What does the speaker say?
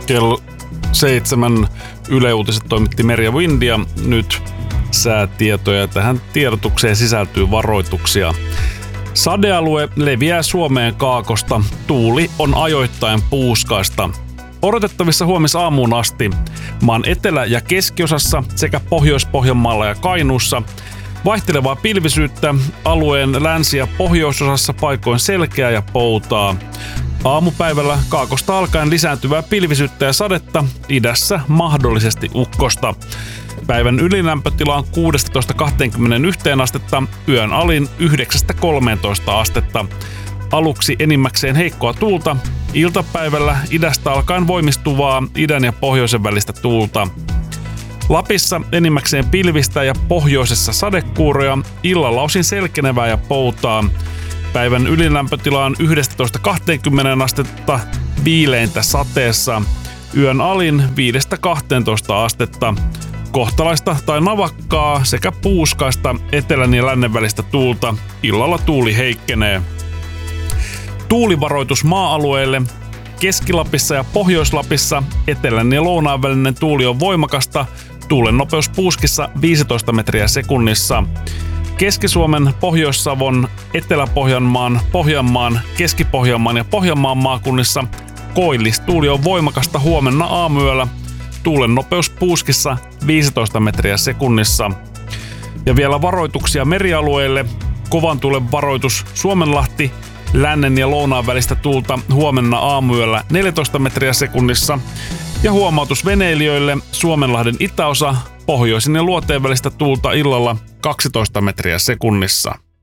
Kello 7 Yle Uutiset toimitti Merja Wind ja nyt säätietoja. Tähän tiedotukseen sisältyy varoituksia. Sadealue leviää Suomeen kaakosta. Tuuli on ajoittain puuskaista. Odotettavissa huomisaamuun asti maan etelä- ja keskiosassa sekä Pohjois-Pohjanmaalla ja Kainuussa vaihtelevaa pilvisyyttä, alueen länsi- ja pohjoisosassa paikoin selkeää ja poutaa. Aamupäivällä kaakosta alkaen lisääntyvää pilvisyyttä ja sadetta, idässä mahdollisesti ukkosta. Päivän ylilämpötila on 16-21 astetta, yön alin 9-13 astetta. Aluksi enimmäkseen heikkoa tuulta, iltapäivällä idästä alkaen voimistuvaa idän ja pohjoisen välistä tuulta. Lapissa enimmäkseen pilvistä ja pohjoisessa sadekuuroja, illalla osin selkenevää ja poutaa. Päivän ylilämpötila on 11-20 astetta, viileintä sateessa. Yön alin 5-12 astetta. Kohtalaista tai navakkaa sekä puuskaista etelän ja lännen välistä tuulta. Illalla tuuli heikkenee. Tuulivaroitus maa-alueelle. Keski-Lapissa ja Pohjois-Lapissa etelän ja lounaan välinen tuuli on voimakasta. Tuulen nopeus puuskissa 15 metriä sekunnissa. Keski-Suomen, Pohjois-Savon, Etelä-Pohjanmaan, Pohjanmaan, Keski-Pohjanmaan ja Pohjanmaan maakunnissa koillistuuli on voimakasta huomenna aamuyöllä. Tuulen nopeus puuskissa 15 metriä sekunnissa. Ja vielä varoituksia merialueille. Kovan tuulen varoitus Suomenlahti, lännen ja lounaan välistä tuulta huomenna aamuyöllä 14 metriä sekunnissa. Ja huomautus veneilijöille Suomenlahden itäosa, pohjoisin ja luoteen välistä tuulta illalla 12 metriä sekunnissa.